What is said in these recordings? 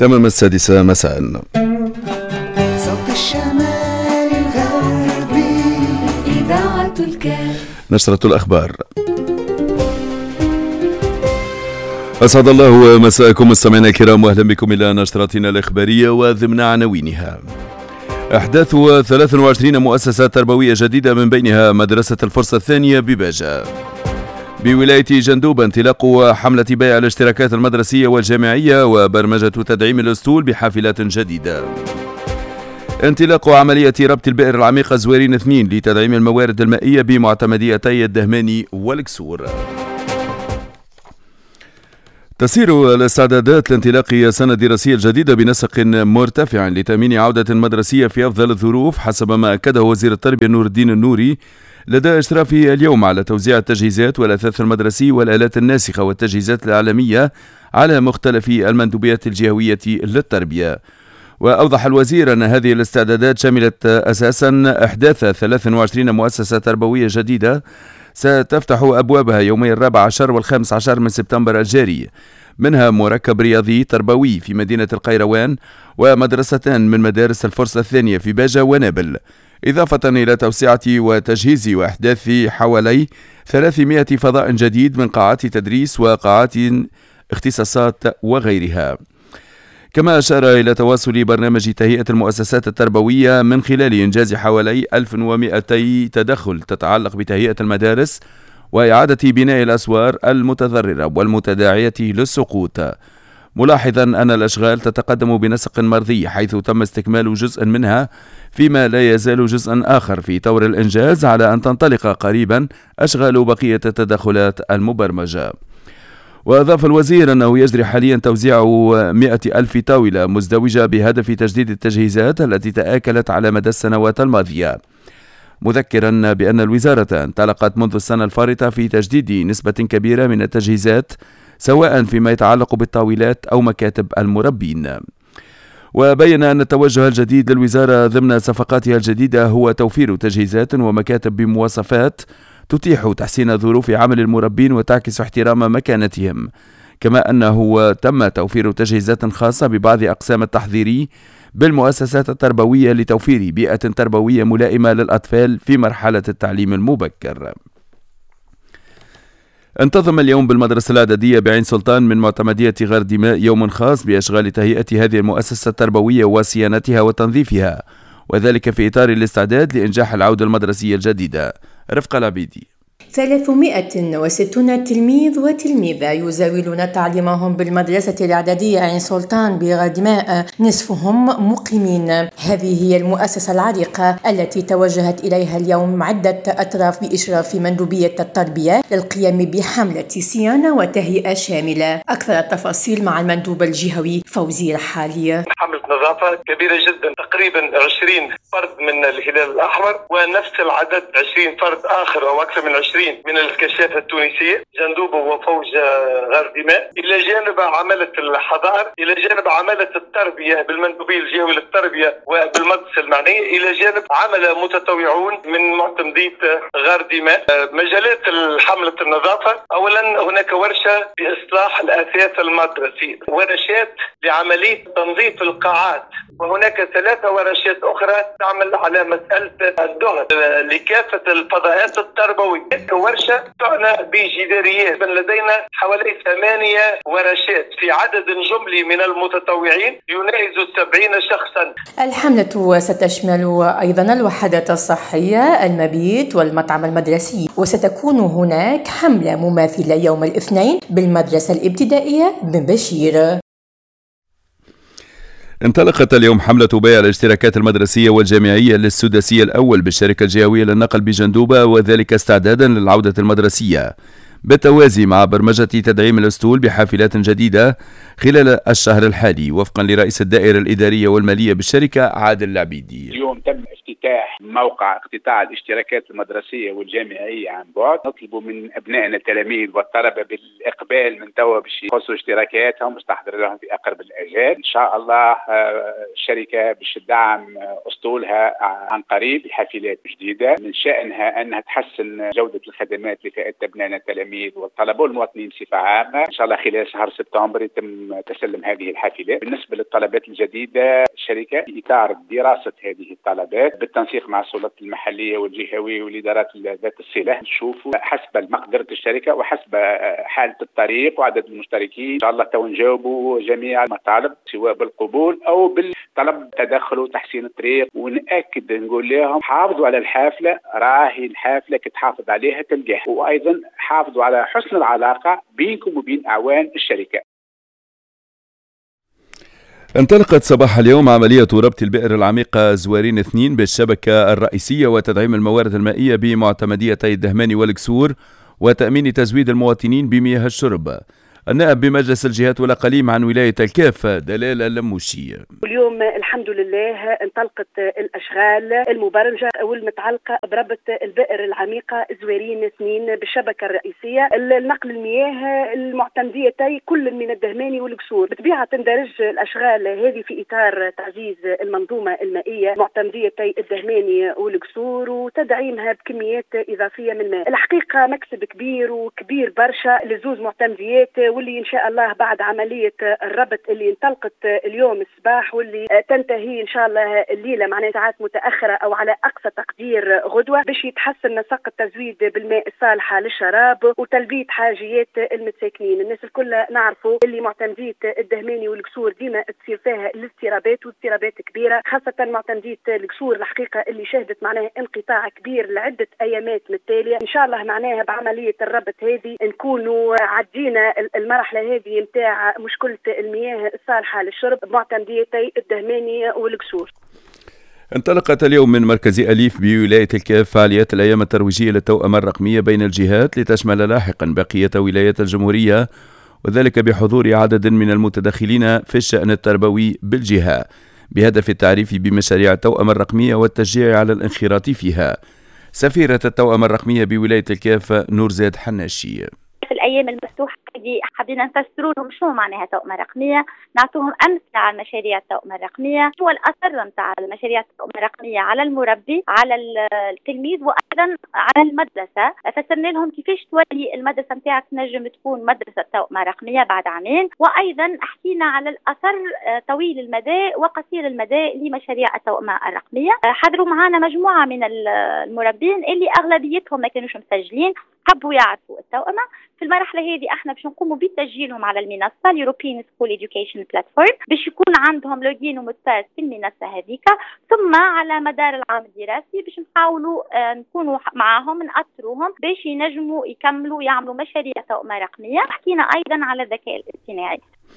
تمام 6 مساء. صوت الشمال الغربي إذاعة الكاف. نشرة الأخبار. أسعد الله مساءكم مستمعينا الكرام، وأهلا بكم إلى نشرتنا الإخبارية وضمن عناوينها. أحداث 23 مؤسسة تربوية جديدة، من بينها مدرسة الفرصة الثانية بباجة. بولاية جندوب انطلاق حملة بيع الاشتراكات المدرسية والجامعية وبرمجة تدعيم الأسطول بحافلات جديدة. انطلاق عملية ربط البئر العميقة زويرين 2 لتدعيم الموارد المائية بمعتمديتي الدهماني والكسور. تسير الاستعدادات لانطلاق سنة دراسية جديدة بنسق مرتفع لتأمين عودة مدرسية في أفضل الظروف، حسب ما أكده وزير التربية نور الدين النوري لدى إشرافه اليوم على توزيع التجهيزات والأثاث المدرسي والآلات الناسخة والتجهيزات العالمية على مختلف المندوبيات الجهوية للتربية. وأوضح الوزير أن هذه الاستعدادات شملت أساسا إحداث 23 مؤسسة تربوية جديدة ستفتح أبوابها يومي 14 و15 من سبتمبر الجاري، منها مركب رياضي تربوي في مدينة القيروان ومدرستان من مدارس الفرصة الثانية في باجة ونابل، إضافة إلى توسعة وتجهيز وإحداث حوالي 300 فضاء جديد من قاعات تدريس وقاعات اختصاصات وغيرها. كما أشار إلى تواصل برنامج تهيئة المؤسسات التربوية من خلال إنجاز حوالي 1200 تدخل تتعلق بتهيئة المدارس وإعادة بناء الأسوار المتضررة والمتداعية للسقوط، ملاحظا أن الأشغال تتقدم بنسق مرضي، حيث تم استكمال جزء منها فيما لا يزال جزء آخر في طور الإنجاز، على أن تنطلق قريبا أشغال بقية التدخلات المبرمجة. وأضاف الوزير أنه يجري حاليا توزيع 100,000 طاولة مزدوجة بهدف تجديد التجهيزات التي تآكلت على مدى السنوات الماضية، مذكرا بأن الوزارة انطلقت منذ السنة الفارطة في تجديد نسبة كبيرة من التجهيزات، سواء فيما يتعلق بالطاولات أو مكاتب المربين. وبين أن التوجه الجديد للوزارة ضمن صفقاتها الجديدة هو توفير تجهيزات ومكاتب بمواصفات تتيح تحسين ظروف عمل المربين وتعكس احترام مكانتهم، كما أنه تم توفير تجهيزات خاصة ببعض أقسام التحضيري بالمؤسسات التربوية لتوفير بيئة تربوية ملائمة للأطفال في مرحلة التعليم المبكر. انتظم اليوم بالمدرسة الإعدادية بعين سلطان من معتمدية غردماء يوم خاص بأشغال تهيئة هذه المؤسسة التربوية وصيانتها وتنظيفها، وذلك في إطار الاستعداد لإنجاح العودة المدرسية الجديدة. رفقة العبيدي. 360 تلميذ وتلميذة يزاولون تعليمهم بالمدرسة الإعدادية عين سلطان بغردماء، نصفهم مقيمين. هذه هي المؤسسة العريقة التي توجهت إليها اليوم عدة أطراف بإشراف مندوبية التربية للقيام بحملة صيانة وتهيئة شاملة. أكثر التفاصيل مع المندوب الجهوي فوزي رحالي. حملة نظافة كبيرة جدا، تقريبا 20 فرد من الهلال الأحمر ونفس العدد 20 فرد آخر أو أكثر من 20 من الكشافة التونسية جندوب وفوج غردماء، إلى جانب عمالة الحضار، إلى جانب عمالة التربية بالمندوبية الجهوي للتربية وبالمدرسة المعنية، إلى جانب عمل متطوعون من معتمدية غردماء. مجالات حملة النظافة، أولا هناك ورشة بإصلاح الأثاث المدرسي، ورشات لعملية تنظيف القاعات، وهناك 3 ورشات أخرى تعمل على مسألة الدهن لكافة الفضاءات التربوية. ورشة تعنى بجداريات، لدينا حوالي 8 ورشات في عدد جملي من المتطوعين يناهز 70 شخصا. الحملة ستشمل أيضا الوحدات الصحية، المبيت والمطعم المدرسي، وستكون هناك حملة مماثلة يوم الاثنين بالمدرسة الابتدائية بن بشير. انطلقت اليوم حملة بيع الاشتراكات المدرسية والجامعية للسداسي الأول بالشركة الجهوية للنقل بجندوبة، وذلك استعدادا للعودة المدرسية بالتوازي مع برمجة تدعيم الأسطول بحافلات جديدة خلال الشهر الحالي، وفقا لرئيس الدائرة الإدارية والمالية بالشركة عادل العبيدي. اليوم تم افتتاح إتاح موقع اقتطاع الاشتراكات المدرسية والجامعية عن بعد. نطلب من أبنائنا التلاميذ والطلبة بالإقبال من توا باش يقصوا اشتراكاتهم باش تحضر لهم في أقرب الأجال. إن شاء الله الشركة باش تدعم أسطولها عن قريب بحافلات جديدة من شأنها أنها تحسن جودة الخدمات لفئة أبنائنا التلاميذ والطلبة والمواطنين بصفة عامة. إن شاء الله خلال شهر سبتمبر يتم تسلم هذه الحافلات. بالنسبة للطلبات الجديدة الشركة في إطار دراسة هذه الطلبات بالتنسيق مع السلطات المحلية والجهوية والإدارات ذات الصلة نشوفوا حسب مقدرة الشركة وحسب حالة الطريق وعدد المشتركين إن شاء الله تو نجاوبوا جميع المطالب سواء بالقبول أو بالطلب تدخل وتحسين الطريق. ونأكد نقول لهم حافظوا على الحافلة، راهي الحافلة كتحافظ عليها تلقاها، وأيضا حافظوا على حسن العلاقة بينكم وبين أعوان الشركة. انطلقت صباح اليوم عملية ربط البئر العميقة زوارين 2 بالشبكة الرئيسية وتدعيم الموارد المائية بمعتمديتي الدهماني والكسور وتأمين تزويد المواطنين بمياه الشرب. النائب بمجلس الجهات والأقاليم عن ولاية الكافة دلال اللموشي. اليوم الحمد لله انطلقت الأشغال المبرمجة والمتعلقة بربط البئر العميقة زوارين 2 بالشبكة الرئيسية لنقل المياه المعتمديتي كل من الدهماني والكسور. بطبيعة تندرج الأشغال هذه في إطار تعزيز المنظومة المائية معتمديتي الدهماني والكسور وتدعيمها بكميات إضافية من الماء. الحقيقة مكسب كبير وكبير برشا لزوز معتمديات واللي إن شاء الله بعد عملية الربط اللي انطلقت اليوم الصباح واللي تنتهي إن شاء الله الليلة معناها ساعات متأخرة أو على أقصى تقدير غدوة باش يتحسن نسق التزويد بالماء الصالحة للشراب وتلبية حاجيات المتساكنين. الناس الكل نعرفوا اللي معتمدية الدهماني والكسور ديما تصير فيها الاضطرابات واضطرابات كبيرة، خاصة معتمدية الكسور الحقيقة اللي شهدت معناها انقطاع كبير لعدة أيامات متتالية. إن شاء الله معناها بعملية الربط هذه نكونوا عدينا المرحلة هذه متاع مشكلة المياه الصالحة للشرب معتمديتي الدهماني والكسور. انطلقت اليوم من مركز أليف بولاية الكاف فعاليات الأيام الترويجية للتوأمة الرقمية بين الجهات لتشمل لاحقا بقية ولايات الجمهورية، وذلك بحضور عدد من المتدخلين في الشأن التربوي بالجهة بهدف التعريف بمشاريع التوأمة الرقمية والتشجيع على الانخراط فيها. سفيرة التوأمة الرقمية بولاية الكاف نورزاد حناشي. في الأيام المفتوحة دي حبينا نفسروا لهم شو معناها توأمة رقمية، نعطوهم أمثلة على مشاريع التوأمة الرقمية، شو الأثر نتاع مشاريع التوأمة الرقمية على المربي، على التلميذ وأيضا على المدرسة. فسرنا لهم كيفاش تولي المدرسة نتاعك نجم تكون مدرسة توأمة رقمية بعد عامين، وأيضا حكينا على الأثر طويل المدى وقصير المدى لمشاريع التوأمة الرقمية. حضروا معنا مجموعة من المربين اللي أغلبيتهم ما كانوش مسجلين، حبوا يعرفوا التوأمة. في المرحلة هذه احنا باش نقوموا بتسجيلهم على المنصة اليوروبيان سكول إديوكيشن بلاتفورم باش يكون عندهم لوجين ومتفاعل في المنصة هذيك، ثم على مدار العام الدراسي باش نحاولوا نكونوا معاهم نأثروهم باش ينجموا يكملوا يعملوا مشاريع توأمة رقمية. حكينا أيضا على الذكاء الاصطناعي.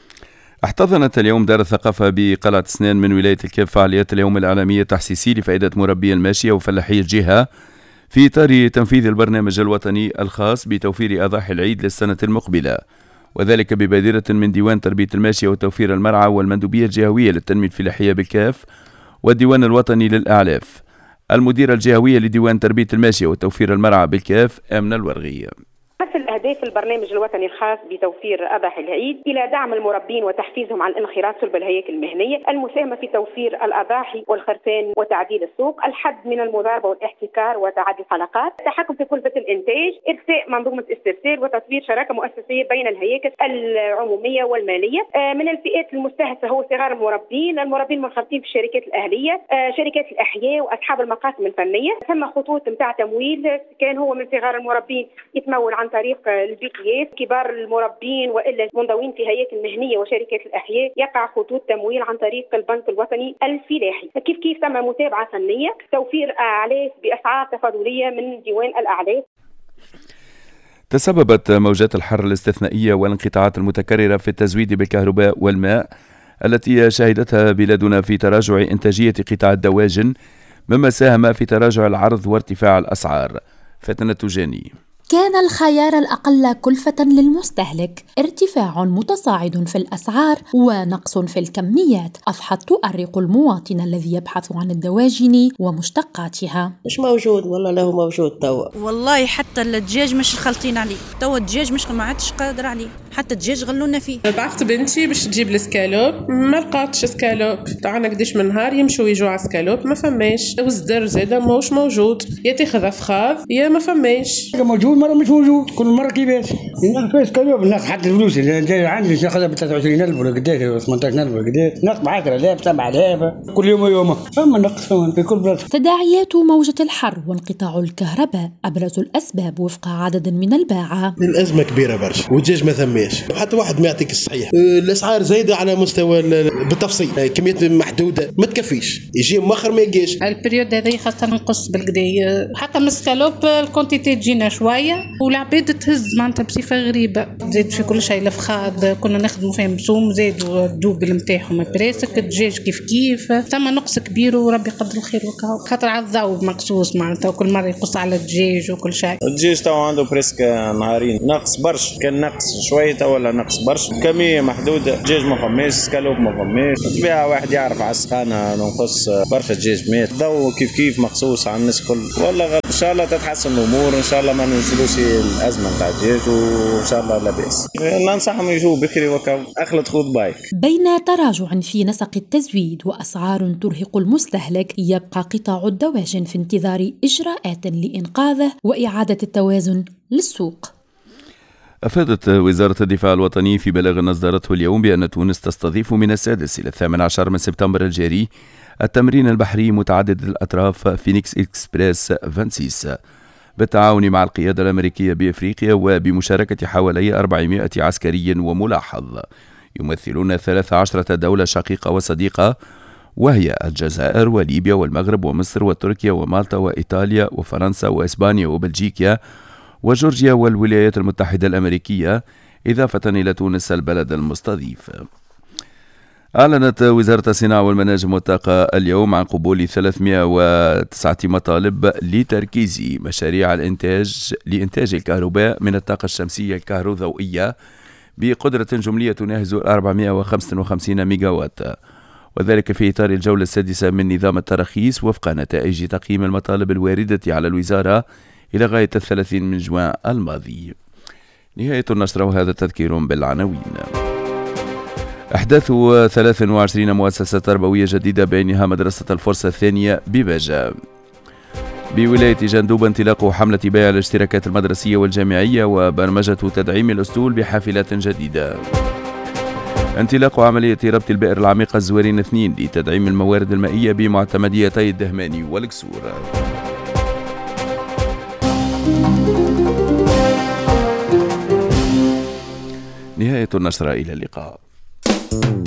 احتضنت اليوم دار الثقافة بقلعة سنان من ولاية الكاف فعاليات اليوم العالمية التحسيسي لفائدة مربي الماشية وفلاحي الجهة في إطار تنفيذ البرنامج الوطني الخاص بتوفير أضاحي العيد للسنة المقبلة، وذلك ببادرة من ديوان تربية الماشية وتوفير المرعى والمندوبية الجهوية للتنمية الفلاحية بالكاف والديوان الوطني للأعلاف. المديرة الجهوية لديوان تربية الماشية وتوفير المرعى بالكاف آمنة الورغية. مثل أهداف البرنامج الوطني الخاص بتوفير أضاحي العيد إلى دعم المربين وتحفيزهم على الانخراط صلب الهياكل المهنية، المساهمة في توفير الأضاحي والخرفان وتعديل السوق، الحد من المضاربة والاحتكار وتعدي الحلقات، التحكم في كلفة الإنتاج، إرساء منظومة استرسال وتطوير شراكة مؤسسية بين الهياكل العمومية والمالية. من الفئات المستهدفة هو صغار المربين المنخرطين في الشركات الأهلية، شركات الأحياء وأصحاب المقاسم الفنية. ثم خطوط متاع تمويل كان هو من صغار المربين يتمول عن طريق البي بي اف، كبار المربين والا منضوين في هياكل مهنيه وشركات الاحياء يقع خطوط تمويل عن طريق البنك الوطني الفلاحي. كيف تم متابعه فنيه، توفير اعلاف باسعار تفاضليه من ديوان الاعلاف. تسببت موجات الحر الاستثنائيه والانقطاعات المتكرره في التزويد بالكهرباء والماء التي شهدتها بلادنا في تراجع انتاجيه قطاع الدواجن، مما ساهم في تراجع العرض وارتفاع الاسعار. فتنة تجاني. كان الخيار الأقل كلفة للمستهلك. ارتفاع متصاعد في الأسعار ونقص في الكميات أضحت تؤرق المواطن الذي يبحث عن الدواجن ومشتقاتها. مش موجود والله، له موجود توا والله، حتى الدجاج مش خلطين عليه توا، الدجاج مش ما عادش قادر عليه، حتى الدجاج غلونا فيه. بعثت بنتي باش تجيب السكالوب، ما لقاتش سكالوب. تعنا قديش من نهار يمشوا يجوا على سكالوب ما فماش، والزدر زاده ماهوش موجود، يا تاخذ افخاذ يا ما فماش. موجود مرة مش موجود، كل مرة كيفاش ناخذ سكالوب. الناس حتى الفلوس اللي عندي ناخذها ب 23,000 ولا قداش، 18,000 ولا قداش، نقص ب 10,000 7,000 كل يوم ويومه، فما نقص في كل بلد. تداعيات موجة الحر وانقطاع الكهرباء أبرز الأسباب وفق عدد من الباعة. الأزمة كبيرة برشا والدجاج ما ثماش، حتى واحد ما يعطيك الصحيح. الأسعار زايدة على مستوى بالتفصيل، كميات محدودة ما تكفيش، يجي مؤخر ما يجيش. البريود هذه خاصة نقص بالقدي، حتى من السكالوب الكونتيتي تجينا شوية والعباد تهز معناتها بصفة غريبة. زاد في كل شيء، الفخاذ كنا نخدموا فيهم بسوم زادوا الدوبل نتاعهم براسك، الدجاج كيف ثم نقص كبير وربي يقدر الخير وكاو، خاطر على الضوء مقصوص معناتها وكل مرة يقص على الدجاج وكل شيء. الدجاج تو عنده بريسك نهارين نقص برشا، كان نقص شوية ولا نقص برشا، كمية محدودة، دجاج ما فماش، سكالوب ما فماش، طبيعة واحد يعرف على السخانة نقص برشا دجاج مات، ضوء كيف مقصوص على الناس كل. والله ان شاء الله تتحسن الامور، ان شاء الله ما ننزلوش الازمة نتاع الدجاج، وان شاء الله لاباس. ننصحهم يجوا بكري وكاو اخلط خذ بايك. بين تراجع في نسق التزويد وأسعار ترهق المستهلك، يبقى قطاع الدواجن في انتظار إجراءات لإنقاذه وإعادة التوازن للسوق. أفادت وزارة الدفاع الوطني في بلاغ أصدرته اليوم بأن تونس تستضيف من 6 إلى 18 من سبتمبر الجاري التمرين البحري متعدد الأطراف فينيكس إكسبريس 26 بالتعاون مع القيادة الأمريكية بأفريقيا وبمشاركة حوالي 400 عسكري وملاحظ يمثلون 13 دولة شقيقة وصديقة، وهي الجزائر وليبيا والمغرب ومصر وتركيا ومالطا وإيطاليا وفرنسا وإسبانيا وبلجيكا وجورجيا والولايات المتحدة الأمريكية، إضافة إلى تونس البلد المستضيف. أعلنت وزارة الصناعة والمناجم والطاقة اليوم عن قبول 309 مطالب لتركيز مشاريع الإنتاج لإنتاج الكهرباء من الطاقة الشمسية الكهروضوئية بقدرة جملية تناهز 455 ميجاوات، وذلك في إطار الجولة السادسة من نظام التراخيص وفق نتائج تقييم المطالب الواردة على الوزارة إلى غاية 30 من جوان الماضي. نهاية النشرة، وهذا تذكير بالعناوين. إحداث 23 مؤسسة تربوية جديدة بينها مدرسة الفرصة الثانية بباجة. بولاية جندوب انطلاق حملة بيع الاشتراكات المدرسية والجامعية وبرمجة تدعيم الأسطول بحافلات جديدة. انطلاق عملية ربط البئر العميقة الزوارين 2 لتدعيم الموارد المائية بمعتمديتي الدهماني والكسور. نهاية النشرة، إلى اللقاء.